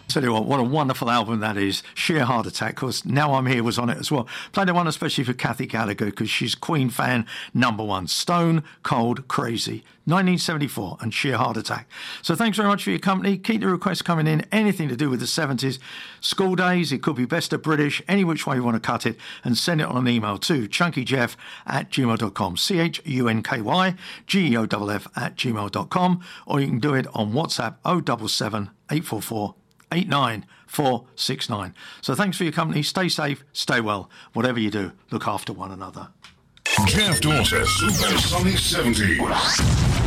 Tell you what a wonderful album that is. Sheer Heart Attack. Of course, Now I'm Here was on it as well. Played that one especially for Kathy Gallagher because she's Queen fan #1. Stone Cold Crazy. 1974 and Sheer Heart Attack. So thanks very much for your company. Keep the requests coming in. Anything to do with the 70s. School days. It could be best of British. Any which way you want to cut it. And send it on an email to chunkyjeff@gmail.com. CHUNKYGEOFF@gmail.com. Or you can do it on WhatsApp 077 844 89469. So thanks for your company. Stay safe, stay well. Whatever you do, look after one another. Jeff Dawson, Super Sunny 70s.